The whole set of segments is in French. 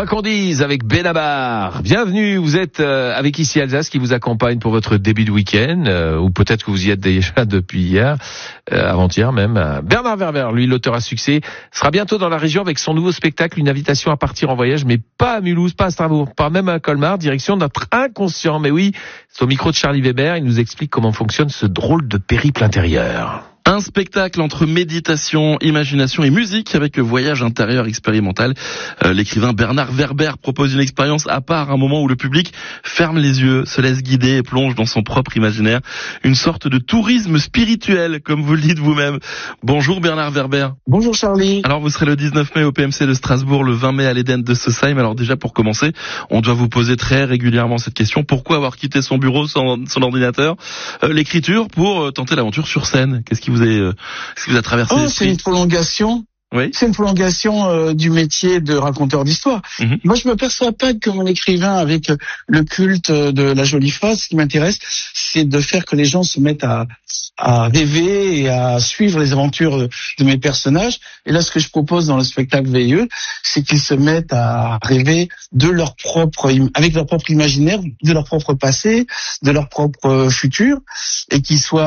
Quoi qu'on dise avec Benabar. Bienvenue, vous êtes avec Ici Alsace qui vous accompagne pour votre début de week-end, ou peut-être que vous y êtes déjà depuis hier, avant-hier même. Bernard Werber, lui l'auteur à succès, sera bientôt dans la région avec son nouveau spectacle, une invitation à partir en voyage, mais pas à Mulhouse, pas à Strasbourg, pas même à Colmar, direction notre inconscient. Mais oui, c'est au micro de Charlie Weber, il nous explique comment fonctionne ce drôle de périple intérieur. Un spectacle entre méditation, imagination et musique avec voyage intérieur expérimental. L'écrivain Bernard Werber propose une expérience à part, un moment où le public ferme les yeux, se laisse guider et plonge dans son propre imaginaire. Une sorte de tourisme spirituel, comme vous le dites vous-même. Bonjour Bernard Werber. Bonjour Charlie. Alors vous serez le 19 mai au PMC de Strasbourg, le 20 mai à l'Éden de Sausheim. Alors déjà pour commencer, on doit vous poser très régulièrement cette question. Pourquoi avoir quitté son bureau, son ordinateur, l'écriture pour tenter l'aventure sur scène? Qu'est-ce qui vous a traversé l'esprit? C'est une prolongation. Oui. C'est une prolongation du métier de raconteur d'histoire. Mm-hmm. Moi, je me perçois pas comme un écrivain avec le culte de la jolie phrase. Ce qui m'intéresse, c'est de faire que les gens se mettent à rêver et à suivre les aventures de mes personnages. Et là, ce que je propose dans le spectacle VIE, c'est qu'ils se mettent à rêver de leur propre, avec leur propre imaginaire, de leur propre passé, de leur propre futur, et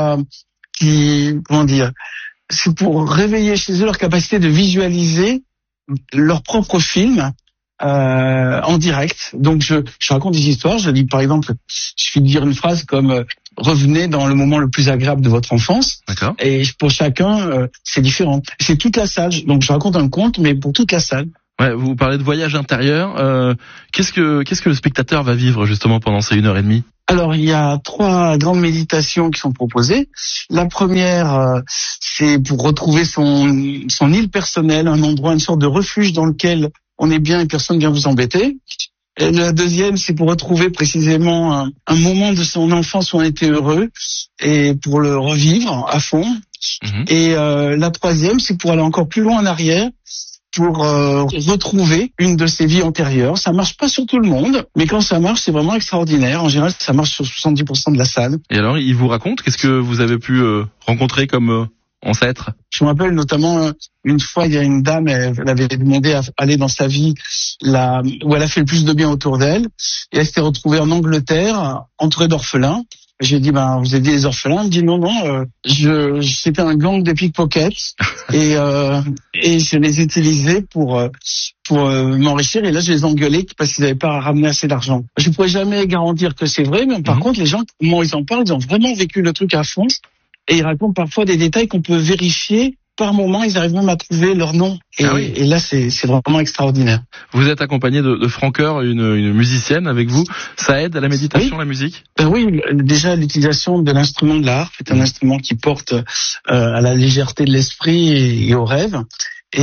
c'est pour réveiller chez eux leur capacité de visualiser leur propre film en direct. Donc je raconte des histoires, je dis par exemple, il suffit de dire une phrase comme revenez dans le moment le plus agréable de votre enfance. D'accord. Et pour chacun, c'est différent. C'est toute la salle, donc je raconte un conte, mais pour toute la salle. Ouais, vous parlez de voyage intérieur. Qu'est-ce que le spectateur va vivre justement pendant ces 1h30? Alors, il y a 3 grandes méditations qui sont proposées. La première, c'est pour retrouver son île personnelle, un endroit, une sorte de refuge dans lequel on est bien et personne ne vient vous embêter. Et la deuxième, c'est pour retrouver précisément un moment de son enfance où on était heureux et pour le revivre à fond. Mm-hmm. Et la troisième, c'est pour aller encore plus loin en arrière, pour retrouver une de ses vies antérieures. Ça marche pas sur tout le monde, mais quand ça marche, c'est vraiment extraordinaire. En général, ça marche sur 70% de la salle. Et alors, il vous raconte, qu'est-ce que vous avez pu rencontrer comme ancêtre? Je me rappelle notamment une fois, il y a une dame, elle avait demandé à aller dans sa vie où elle a fait le plus de bien autour d'elle, et elle s'était retrouvée en Angleterre, entourée d'orphelins. J'ai dit, vous aidez les orphelins? Elle me dit, non, c'était un gang de pickpockets et je les utilisais pour m'enrichir, et là je les engueulais parce qu'ils n'avaient pas ramené assez d'argent. Je ne pourrais jamais garantir que c'est vrai, mais par contre, les gens, comment ils en parlent, ils ont vraiment vécu le truc à fond, et ils racontent parfois des détails qu'on peut vérifier. Par moment, ils arrivent même à trouver leur nom. Et là, c'est vraiment extraordinaire. Vous êtes accompagné de Francoeur, une musicienne avec vous. Ça aide à la méditation, oui. La musique? Oui, déjà l'utilisation de l'instrument de la harpe est un instrument qui porte à la légèreté de l'esprit et au rêve. Et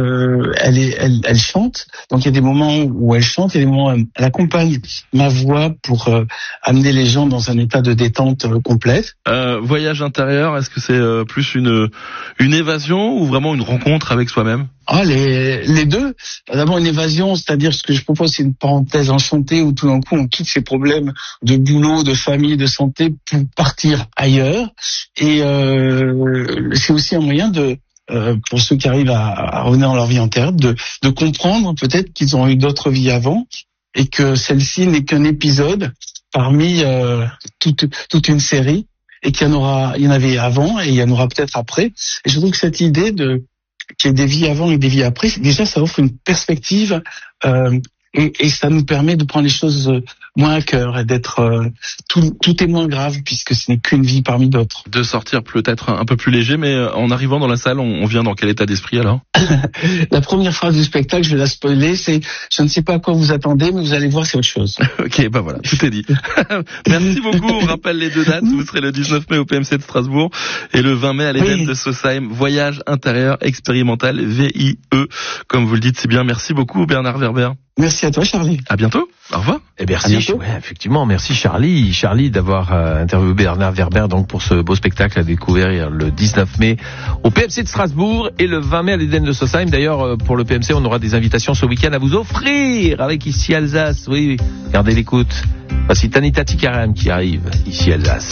elle chante. Donc il y a des moments où elle chante, il y a des moments où elle accompagne ma voix pour amener les gens dans un état de détente complète. Voyage intérieur, est-ce que c'est plus une évasion ou vraiment une rencontre avec soi-même? Les deux. D'abord une évasion, c'est-à-dire ce que je propose, c'est une parenthèse enchantée où tout d'un coup on quitte ses problèmes de boulot, de famille, de santé pour partir ailleurs. Et c'est aussi un moyen pour ceux qui arrivent à revenir dans leur vie antérieure, de comprendre peut-être qu'ils ont eu d'autres vies avant et que celle-ci n'est qu'un épisode parmi toute une série, et il y en avait avant et il y en aura peut-être après. Et je trouve que cette idée qu'il y ait des vies avant et des vies après, déjà ça offre une perspective et ça nous permet de prendre les choses moins à cœur et d'être tout est moins grave puisque ce n'est qu'une vie parmi d'autres. De sortir peut-être un peu plus léger, mais en arrivant dans la salle, on vient dans quel état d'esprit alors? La première phrase du spectacle, je vais la spoiler, c'est « Je ne sais pas à quoi vous attendez, mais vous allez voir, c'est autre chose ». Ok, voilà, tout est dit. Merci beaucoup, on rappelle les 2 dates, vous serez le 19 mai au PMC de Strasbourg et le 20 mai à l'Éden de Sausheim. Voyage intérieur expérimental, VIE, comme vous le dites, c'est bien. Merci beaucoup Bernard Werber. Merci à toi Charlie. À bientôt. Au revoir. Et merci. Ouais, effectivement, merci Charlie d'avoir interviewé Bernard Werber donc pour ce beau spectacle à découvrir le 19 mai au PMC de Strasbourg et le 20 mai à l'Éden de Sausheim. D'ailleurs, pour le PMC, on aura des invitations ce week-end à vous offrir avec Ici Alsace. Oui, gardez l'écoute. Voici Tanita Tikaram qui arrive, Ici Alsace.